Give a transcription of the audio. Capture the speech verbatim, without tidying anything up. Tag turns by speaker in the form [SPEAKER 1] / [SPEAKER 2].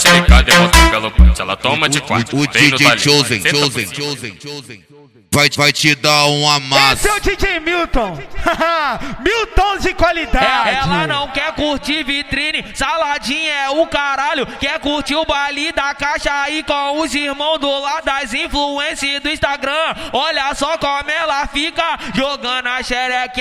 [SPEAKER 1] esticada e bota pelo punch. Ela toma de quatro.
[SPEAKER 2] O D J Chosen, Chosen, Chosen, Chosen. Vai, vai te dar um amasso.
[SPEAKER 3] Esse é o D J Milton. Milton de qualidade.
[SPEAKER 4] É, ela não quer curtir vitrine, saladinha é o caralho. Quer curtir o baile da caixa aí com os irmãos do lado das influências do Instagram. Olha só como ela fica jogando a xerequinha.